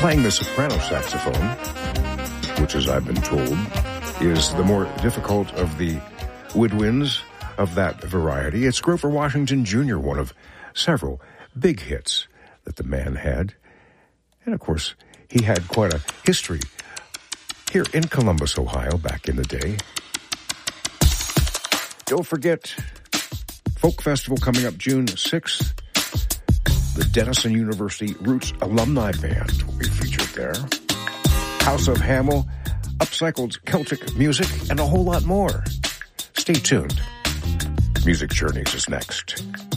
Playing the soprano saxophone, which, as I've been told, is the more difficult of the woodwinds of that variety. It's Grover Washington Jr., one of several big hits that the man had. And, of course, he had quite a history here in Columbus, Ohio, back in the day. Don't forget, Folk Festival coming up June 6th. The Denison University Roots Alumni Band will be featured there. House of Hamel, upcycled Celtic music, and a whole lot more. Stay tuned. Music Journeys is next.